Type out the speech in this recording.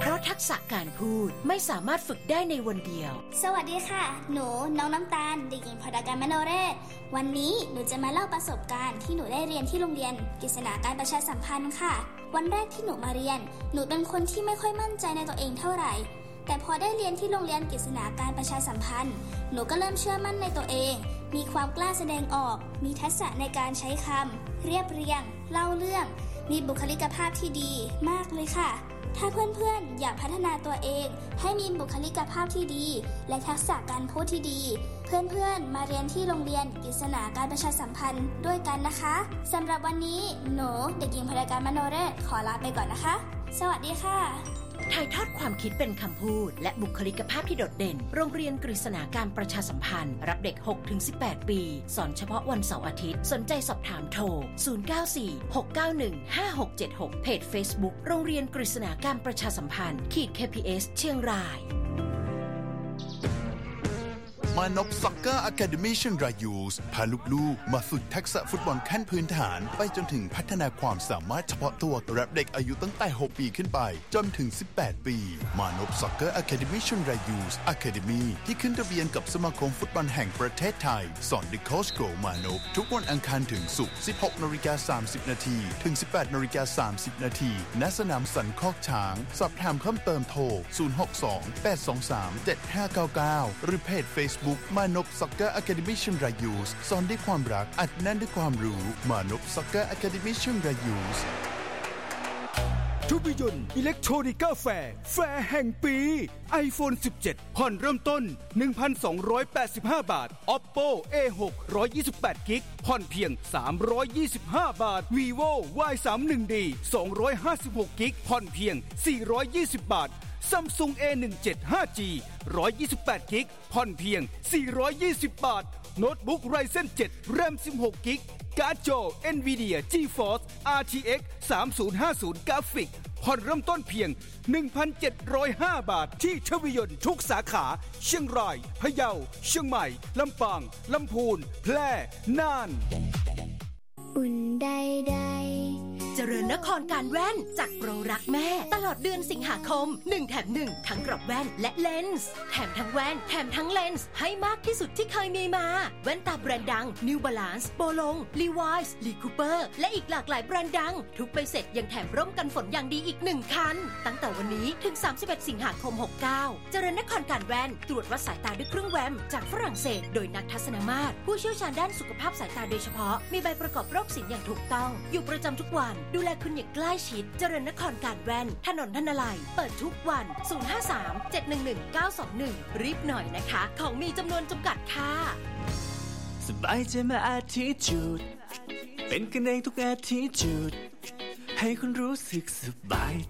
เพราะทักษะการพูดไม่สามารถฝึกได้ในวันเดียวสวัสดีค่ะหนูน้องน้ำตาลเด็กหญิงพรการมโนเรศวันนี้หนูจะมาเล่าประสบการณ์ที่หนูได้เรียนที่โรงเรียนกฤษณาการประชาสัมพันธ์ค่ะวันแรกที่หนูมาเรียนหนูเป็นคนที่ไม่ค่อยมั่นใจในตัวเองเท่าไหร่แต่พอได้เรียนที่โรงเรียนกฤษณาการประชาสัมพันธ์หนูก็เริ่มเชื่อมั่นในตัวเองมีความกล้าแสดงออกมีทักษะในการใช้คำเรียบเรียงเล่าเรื่องมีบุคลิกภาพที่ดีมากเลยค่ะถ้าเพื่อนๆอยากพัฒนาตัวเองให้มีบุคลิกภาพที่ดีและทักษะการพูดที่ดีเพื่อนๆมาเรียนที่โรงเรียนกฤษณาการประชาสัมพันธ์ด้วยกันนะคะสำหรับวันนี้หนูเด็กหญิงพรการมโนเรศขอลาไปก่อนนะคะสวัสดีค่ะถ่ายทอดความคิดเป็นคำพูดและบุคลิกภาพที่โดดเด่นโรงเรียนกฤษณาการประชาสัมพันธ์รับเด็ก 6-18 ปีสอนเฉพาะวันเสาร์อาทิตย์สนใจสอบถามโทร 0946915676 เพจ Facebook โรงเรียนกฤษณาการประชาสัมพันธ์ KPS เชียงรายมานพซ็อกเกอร์อะคาเดมี่เชียงรายยูสพาลูกๆมาฝึกทักษะฟุตบอลขั้นพื้นฐานไปจนถึงพัฒนาความสามารถเฉพาะตัวรับเด็กอายุตั้งแต่ 6 ปีขึ้นไปจนถึง 18 ปีมานพซ็อกเกอร์อะคาเดมี่เชียงรายยูสอะคาเดมี่ที่ขึ้นทะเบียนกับสมาคมฟุตบอลแห่งประเทศไทยสอนโดยโค้ชโกมานพทุกวันอังคารถึงศุกร์ 16:30 น. ถึง 18:30 น. ณ สนามสันคอกช้างสอบถามเพิ่มเติมโทร 062-823-7599 หรือเพจ Facebook มานพซ็อกเกอร์อะคาเดมี่เชียงรายยูสสอนด้วยความรักอัดแน่นด้วยความรู้มานพซ็อกเกอร์อะคาเดมี่เชียงรายยูสทุกยนต์อิเล็กทรอนิกส์แฟร์แห่งปี iPhone 17 ผ่อนเริ่มต้น 1,285 บาท Oppo A6 128 กิกผ่อนเพียง 325 บาท Vivo Y31D 256 กิกผ่อนเพียง 420 บาทSamsung A17 5G 128 กิกผ่อนเพียง 420 บาทโน้ตบุ๊ก Ryzen 7 RAM 16 กิกการ์ดจอ Nvidia GeForce RTX 3050 กราฟิกผ่อนเริ่มต้นเพียง 1,705 บาทที่ทวียนต์ทุกสาขาเชียงรายพะเยาเชียงใหม่ลำปางลำพูนแพร่น่านอุ่นใดเจริญนครการแว่นจัดโปรรักแม่ตลอดเดือนสิงหาคม1แถม1ทั้งกรอบแว่นและเลนส์แถมทั้งแว่นแถมทั้งเลนส์ให้มากที่สุดที่เคยมีมาแว่นตาแบรนด์ดัง New Balance โปลง Levi's Lee Cooper และอีกหลากหลายแบรนด์ดังทุกใบเสร็จยังแถมร่มกันฝนอย่างดีอีก1คันตั้งแต่วันนี้ถึง31สิงหาคม69เจริญนครการแว่นตรวจวัดสายตาด้วยเครื่องแวมจากฝรั่งเศสโดยนักทัศนมาตรผู้เชี่ยวชาญด้านสุขภาพสายตาโดยเฉพาะมีใบประกอบโรคศิลป์อย่างถูกต้องอยู่ประจำทุกวันดูแลคุณอย่างใกล้ชิดเจริญนครการแว่นถนนธนลัยเปิดทุกวัน053-711-921รีบหน่อยนะคะของมีจำนวนจำกัดค่ะสบายใจมาอาทิตย์จุดเป็นกันเองทุกอาทิตย์จุดให้คุณรู้สึกสบาย